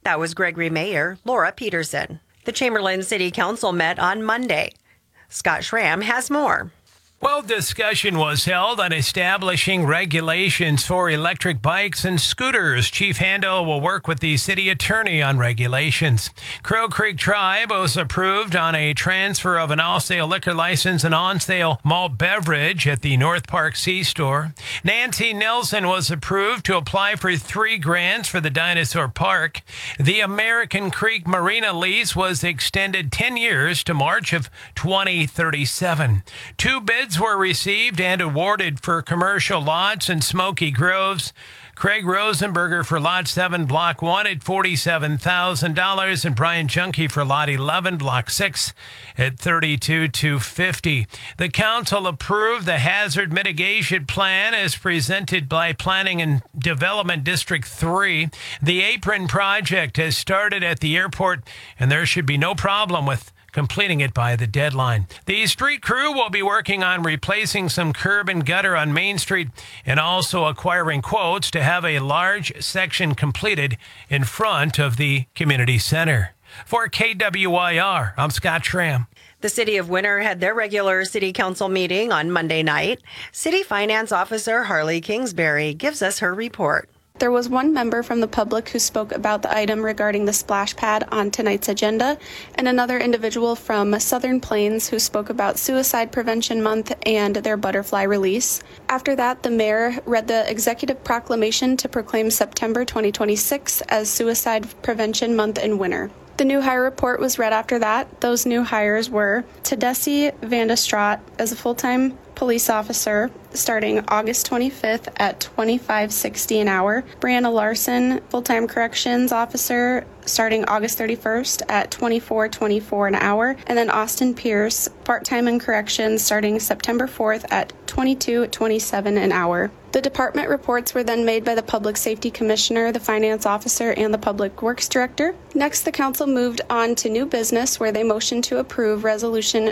That was Gregory Mayor, Laura Peterson. The Chamberlain City Council met on Monday. Scott Schramm has more. Well, discussion was held on establishing regulations for electric bikes and scooters. Chief Handel will work with the city attorney on regulations. Crow Creek Tribe was approved on a transfer of an all-sale liquor license and on-sale malt beverage at the North Park C-Store. Nancy Nelson was approved to apply for 3 grants for the Dinosaur Park. The American Creek Marina lease was extended 10 years to March of 2037. 2 bids were received and awarded for commercial lots in Smoky Groves. Craig Rosenberger for Lot 7, Block 1 at $47,000, and Brian Junkie for Lot 11, Block 6 at $32,250. The council approved the hazard mitigation plan as presented by Planning and Development District 3. The apron project has started at the airport, and there should be no problem with completing it by the deadline. The street crew will be working on replacing some curb and gutter on Main Street and also acquiring quotes to have a large section completed in front of the community center. For KWYR, I'm Scott Schramm. The City of Winter had their regular City Council meeting on Monday night. City Finance Officer Harley Kingsbury gives us her report. There was one member from the public who spoke about the item regarding the splash pad on tonight's agenda, and another individual from Southern Plains who spoke about Suicide Prevention Month and their butterfly release. After that, the mayor read the executive proclamation to proclaim September 2026 as Suicide Prevention Month in Winter. The new hire report was read after that. Those new hires were Tedeschi Vandestraat as a full-time police officer starting August 25th at $25.60 an hour. Brianna Larson, full-time corrections officer starting August 31st at $24.24 an hour. And then Austin Pierce, part-time in corrections starting September 4th at $22.27 an hour. The department reports were then made by the Public Safety Commissioner, the Finance Officer, and the Public Works Director. Next, the Council moved on to new business where they motioned to approve Resolution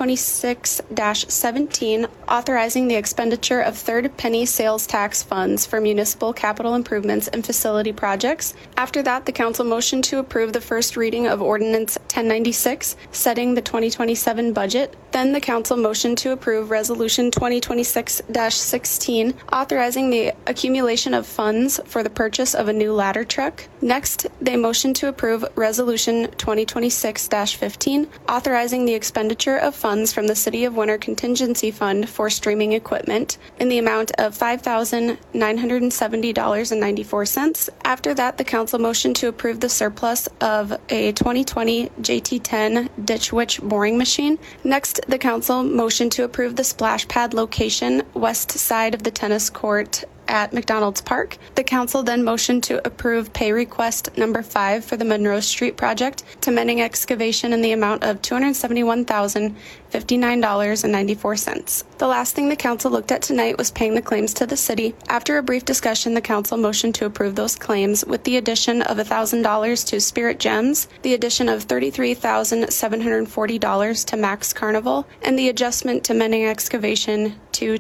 2026-17, authorizing the expenditure of third penny sales tax funds for municipal capital improvements and facility projects. After that, the Council motioned to approve the first reading of Ordinance 1096, setting the 2027 budget. Then the Council motioned to approve Resolution 2026-16, authorizing the accumulation of funds for the purchase of a new ladder truck. Next, they motioned to approve Resolution 2026-15, authorizing the expenditure of funds from the City of Winter Contingency Fund for streaming equipment in the amount of $5,970.94. After that, the Council motioned to approve the surplus of a 2020 JT10 Ditch Witch boring machine. Next, the Council motioned to approve the splash pad location west side of the tennis court at McDonald's Park. The Council then motioned to approve pay request number 5 for the Monroe Street project to Menning Excavation in the amount of $271,059.94. The last thing the Council looked at tonight was paying the claims to the city. After a brief discussion, the Council motioned to approve those claims with the addition of $1,000 to Spirit Gems, the addition of $33,740 to Max Carnival, and the adjustment to Menning Excavation to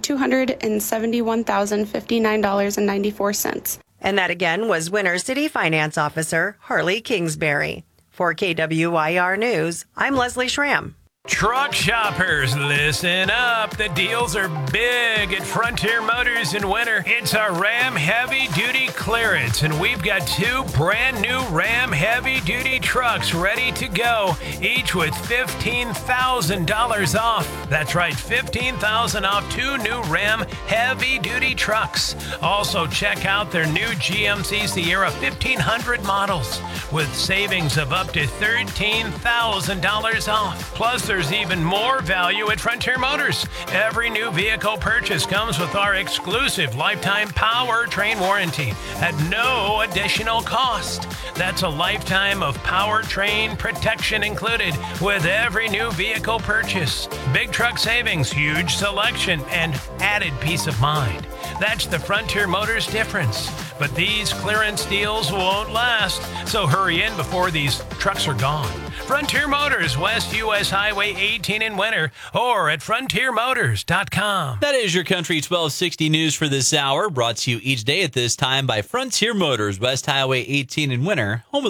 $271,059.94. And that again was Winter City Finance Officer Harley Kingsbury. For KWYR News, I'm Leslie Schramm. Truck shoppers, listen up. The deals are big at Frontier Motors in Winter. It's our Ram Heavy Duty Clearance, and we've got 2 brand new Ram Heavy Duty trucks ready to go, each with $15,000 off. That's right, $15,000 off 2 new Ram Heavy Duty trucks. Also, check out their new GMC Sierra 1500 models with savings of up to $13,000 off. Plus, there's even more value at Frontier Motors. Every new vehicle purchase comes with our exclusive lifetime powertrain warranty at no additional cost. That's a lifetime of powertrain protection included with every new vehicle purchase. Big truck savings, huge selection, and added peace of mind. That's the Frontier Motors difference. But these clearance deals won't last, so hurry in before these trucks are gone. Frontier Motors, West U.S. Highway 18 in Winter, or at frontiermotors.com. That is your Country 1260 news for this hour, brought to you each day at this time by Frontier Motors, West Highway 18 in Winter, home of